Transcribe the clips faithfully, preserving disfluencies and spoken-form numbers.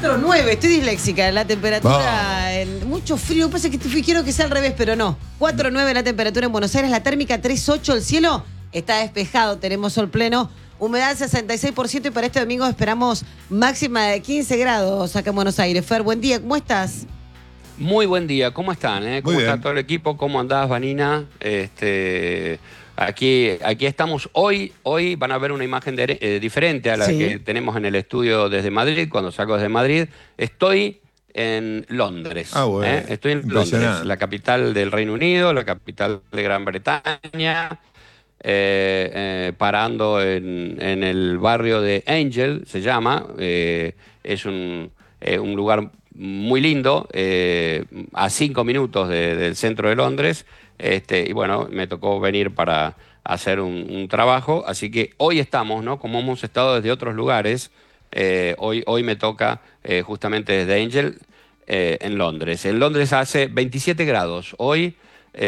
cuatro nueve, estoy disléxica. La temperatura, oh. en mucho frío. Pasa que quiero que sea al revés, pero no. cuatro nueve la temperatura en Buenos Aires, la térmica tres ocho, el cielo está despejado, tenemos sol pleno. Humedad sesenta y seis por ciento y para este domingo esperamos máxima de quince grados acá en Buenos Aires. Fer, buen día, ¿cómo estás? Muy buen día, ¿cómo están? Eh? ¿Cómo está todo el equipo? ¿Cómo andás, Vanina? Este, aquí, aquí estamos hoy. Hoy van a ver una imagen de, eh, diferente a la sí. que tenemos en el estudio desde Madrid, cuando salgo desde Madrid. Estoy en Londres. Ah, bueno. ¿eh? Estoy en Londres, la capital del Reino Unido, la capital de Gran Bretaña. Eh, eh, parando en, en el barrio de Angel, se llama. Eh, es un, eh, un lugar muy lindo, eh, a cinco minutos de, del centro de Londres, este, y bueno, me tocó venir para hacer un, un trabajo, así que hoy estamos, ¿no? Como hemos estado desde otros lugares, eh, hoy, hoy me toca eh, justamente desde Angel, eh, en Londres. En Londres hace veintisiete grados, hoy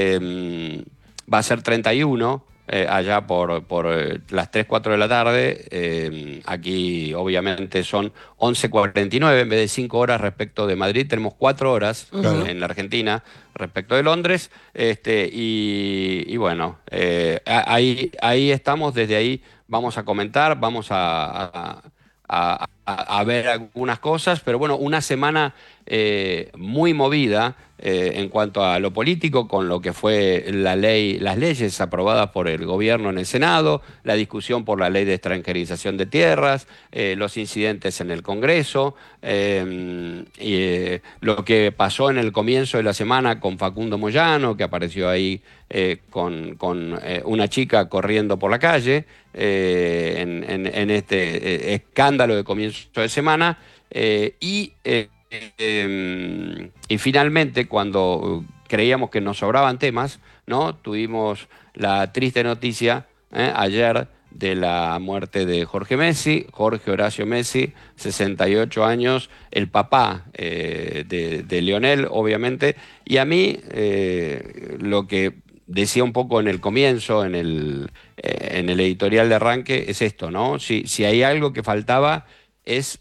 eh, va a ser treinta y uno, Eh, allá por, por eh, las tres, cuatro de la tarde. Eh, aquí obviamente son once cuarenta y nueve en vez de cinco horas respecto de Madrid. Tenemos cuatro horas uh-huh. en la Argentina respecto de Londres. Este, y, y bueno, eh, ahí, ahí estamos, desde ahí vamos a comentar, vamos a, a, a, a ver algunas cosas, pero bueno, una semana eh, muy movida. Eh, en cuanto a lo político, con lo que fue la ley, las leyes aprobadas por el gobierno en el Senado, la discusión por la ley de extranjerización de tierras, eh, los incidentes en el Congreso, eh, y, eh, lo que pasó en el comienzo de la semana con Facundo Moyano, que apareció ahí eh, con, con eh, una chica corriendo por la calle, eh, en, en, en este eh, escándalo de comienzo de semana, eh, y... Eh, Eh, y finalmente, cuando creíamos que nos sobraban temas, ¿no? Tuvimos la triste noticia eh, ayer de la muerte de Jorge Messi, Jorge Horacio Messi, sesenta y ocho años, el papá eh, de, de Lionel, obviamente. Y a mí, eh, lo que decía un poco en el comienzo, en el, eh, en el editorial de arranque, es esto, ¿no? Si, si hay algo que faltaba, es